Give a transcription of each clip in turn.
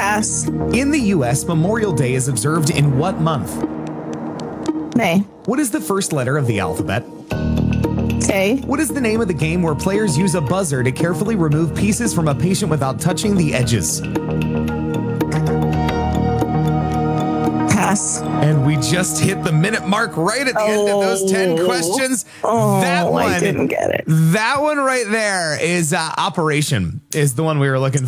Pass. In the U.S., Memorial Day is observed in what month? May. What is the first letter of the alphabet? K. What is the name of the game where players use a buzzer to carefully remove pieces from a patient without touching the edges? Pass. And we just hit the minute mark right at the end of those 10 questions. I didn't get it. That one right there is Operation is the one we were looking for.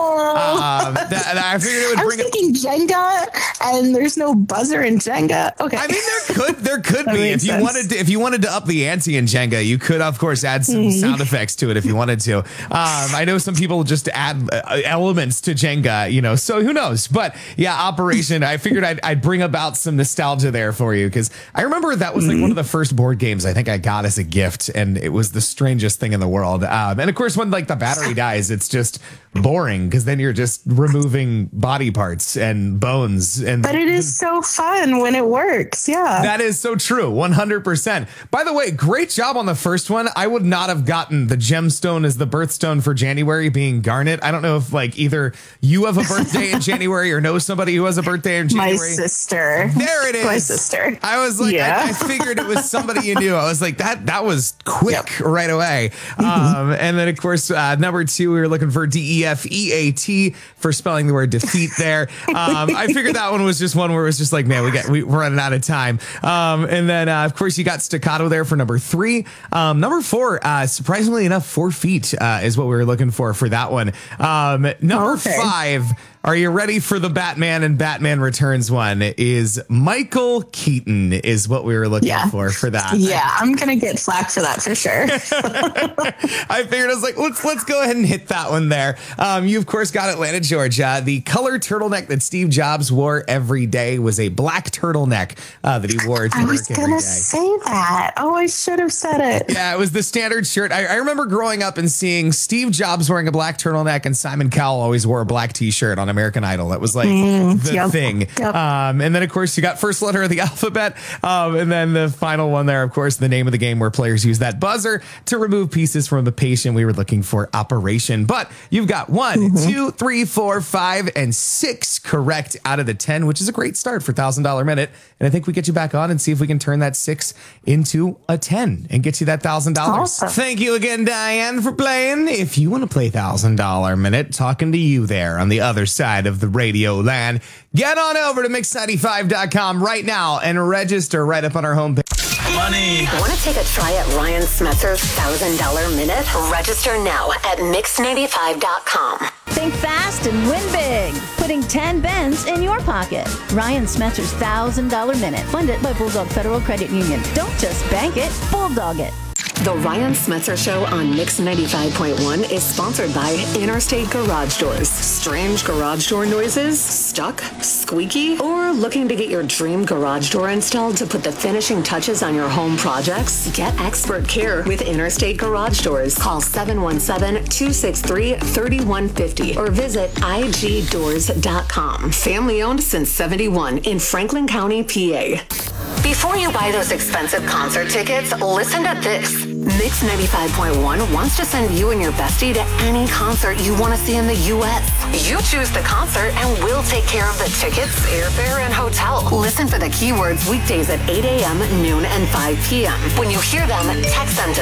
I figured it would I was thinking Jenga, and there's no buzzer in Jenga. Okay. I mean, there could be if you sense. if you wanted to up the ante in Jenga, you could of course add some sound effects to it if you wanted to. I know some people just add elements to Jenga, so who knows? But yeah, Operation. I figured I'd bring about some nostalgia there for you because I remember that was like one of the first board games I think I got as a gift, and it was the strangest thing in the world. And of course, when like the battery dies, it's just boring because then you're just removing body parts and bones. But it is so fun when it works. Yeah. That is so true. 100%. By the way, great job on the first one. I would not have gotten the gemstone as the birthstone for January being garnet. I don't know if like either you have a birthday in January or know somebody who has a birthday in January. My sister. There it is. My sister. I was like, Yeah. I figured it was somebody you knew. I was like, that was quick right away. And then of course, number 2, we were looking for DEFEAT for spelling the word defeat there. I figured that one was just one where it was just like, man, we're running out of time. And then of course you got staccato there for number 3. Number 4, surprisingly enough, 4 feet is what we were looking for that one. Number 5. Are you ready for the Batman and Batman Returns one? Is Michael Keaton is what we were looking for that. Yeah, I'm going to get flack for that for sure. I figured I was like, let's go ahead and hit that one there. You, of course, got Atlanta, Georgia. The color turtleneck that Steve Jobs wore every day was a black turtleneck that he wore to I work was every going day. to say that. Oh, I should have said it. Yeah, it was the standard shirt. I remember growing up and seeing Steve Jobs wearing a black turtleneck and Simon Cowell always wore a black T-shirt on American Idol. That was like the thing. Yep. And then, of course, you got first letter of the alphabet. And then the final one there, of course, the name of the game where players use that buzzer to remove pieces from the patient. We were looking for Operation. But you've got 1, 2, 3, 4, 5, and 6 correct out of the 10, which is a great start for $1,000 minute. And I think we get you back on and see if we can turn that 6 into a 10 and get you that $1,000. Awesome. Thank you again, Diane, for playing. If you want to play $1,000 minute, talking to you there on the other side of the radio land, get on over to mix95.com right now and register right up on our homepage. Money. Want to take a try at Ryan Smetzer's $1,000 minute? Register now at mix95.com. Think fast and win big. Putting 10 bends in your pocket. Ryan Smetzer's $1,000 minute. Funded by Bulldog Federal Credit Union. Don't just bank it, bulldog it. The Ryan Smetzer Show on Mix 95.1 is sponsored by Interstate Garage Doors. Strange garage door noises? Stuck? Squeaky? Or looking to get your dream garage door installed to put the finishing touches on your home projects? Get expert care with Interstate Garage Doors. Call 717-263-3150 or visit igdoors.com. Family owned since 71 in Franklin County, PA. Before you buy those expensive concert tickets, listen to this. Mix 95.1 wants to send you and your bestie to any concert you want to see in the U.S. You choose the concert and we'll take care of the tickets, airfare, and hotel. Listen for the keywords weekdays at 8 a.m., noon, and 5 p.m. When you hear them, text them to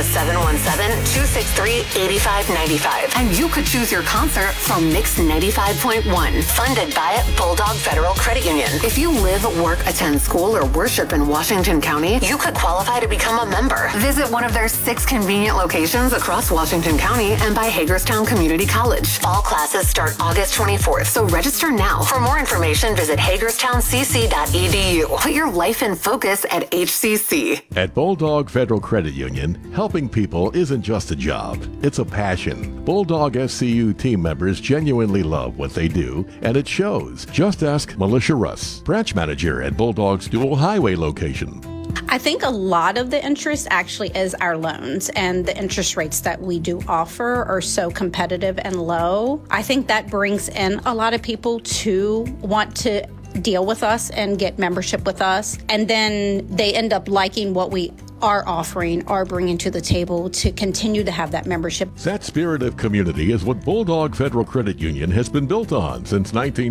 717-263-8595. And you could choose your concert from Mix 95.1, funded by Bulldog Federal Credit Union. If you live, work, attend school, or worship in Washington County, you could qualify to become a member. Visit one of their 6 convenient locations across Washington County and by Hagerstown Community College. Fall classes start August 24th, so register now. For more information, visit hagerstowncc.edu. Put your life in focus at HCC. At Bulldog Federal Credit Union, helping people isn't just a job, it's a passion. Bulldog FCU team members genuinely love what they do, and it shows. Just ask Militia Russ, branch manager at Bulldog's Dual Highway location. I think a lot of the interest actually is our loans, and the interest rates that we do offer are so competitive and low. I think that brings in a lot of people to want to deal with us and get membership with us, and then they end up liking what we are offering or bringing to the table to continue to have that membership. That spirit of community is what Bulldog Federal Credit Union has been built on since